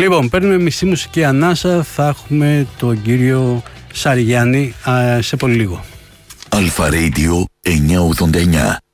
Λοιπόν, παίρνουμε μισή μουσική ανάσα. Θα έχουμε τον κύριο Σαριγιάννη σε πολύ λίγο. Αλφα Radio 989.